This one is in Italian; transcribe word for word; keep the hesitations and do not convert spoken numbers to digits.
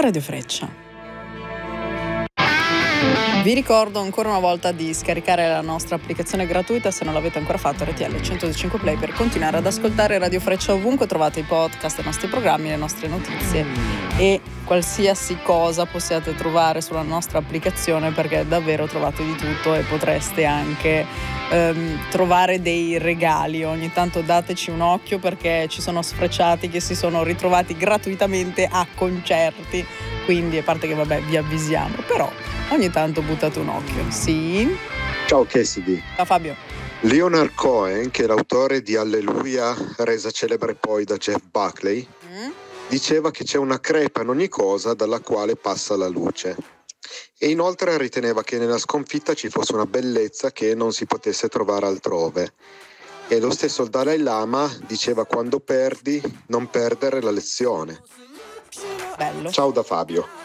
Radio Freccia. Vi ricordo ancora una volta di scaricare la nostra applicazione gratuita se non l'avete ancora fatto, R T L centodue e cinque Play, per continuare ad ascoltare Radio Freccia ovunque trovate i podcast, i nostri programmi, le nostre notizie e qualsiasi cosa possiate trovare sulla nostra applicazione, perché davvero trovate di tutto e potreste anche ehm, trovare dei regali. Ogni tanto dateci un occhio, perché ci sono sfrecciati che si sono ritrovati gratuitamente a concerti, quindi a parte che vabbè vi avvisiamo, però ogni tanto buttate un occhio. Sì. Ciao Cassidy. Ciao Fabio. Leonard Cohen, che è l'autore di Alleluia, resa celebre poi da Jeff Buckley, mm? diceva che c'è una crepa in ogni cosa dalla quale passa la luce. E inoltre riteneva che nella sconfitta ci fosse una bellezza che non si potesse trovare altrove. E lo stesso il Dalai Lama diceva: quando perdi, non perdere la lezione. Bello. Ciao da Fabio.